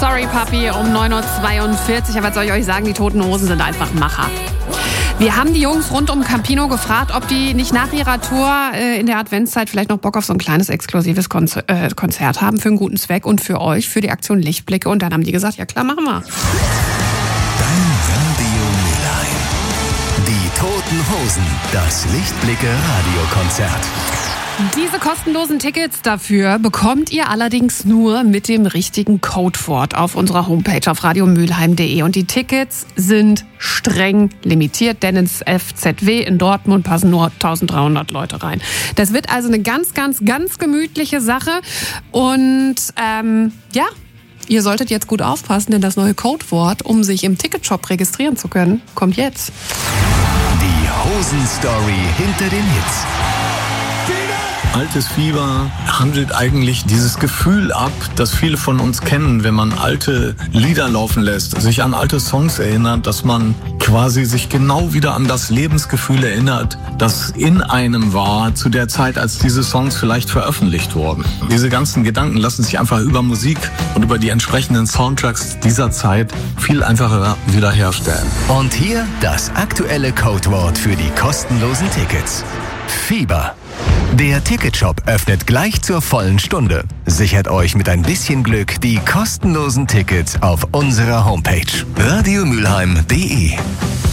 Sorry Papi um 9.42 Uhr. Aber was soll ich euch sagen, die Toten Hosen sind einfach Macher. Wir haben die Jungs rund um Campino gefragt, ob die nicht nach ihrer Tour in der Adventszeit vielleicht noch Bock auf so ein kleines exklusives Konzert haben für einen guten Zweck und für euch, für die Aktion Lichtblicke. Und dann haben die gesagt, ja klar, machen wir. Dein Radio Mülheim. Die Toten Hosen, das Lichtblicke-Radiokonzert. Diese kostenlosen Tickets dafür bekommt ihr allerdings nur mit dem richtigen Codewort auf unserer Homepage auf radiomülheim.de. Und die Tickets sind streng limitiert, denn ins FZW in Dortmund passen nur 1300 Leute rein. Das wird also eine ganz, ganz, ganz gemütliche Sache. Und ja, ihr solltet jetzt gut aufpassen, denn das neue Codewort, um sich im Ticketshop registrieren zu können, kommt jetzt. Die Hosen-Story hinter den Hits. Altes Fieber handelt eigentlich dieses Gefühl ab, das viele von uns kennen, wenn man alte Lieder laufen lässt, sich an alte Songs erinnert, dass man quasi sich genau wieder an das Lebensgefühl erinnert, das in einem war zu der Zeit, als diese Songs vielleicht veröffentlicht wurden. Diese ganzen Gedanken lassen sich einfach über Musik und über die entsprechenden Soundtracks dieser Zeit viel einfacher wiederherstellen. Und hier das aktuelle Codewort für die kostenlosen Tickets. Fieber. Der Ticketshop öffnet gleich zur vollen Stunde. Sichert euch mit ein bisschen Glück die kostenlosen Tickets auf unserer Homepage radiomülheim.de.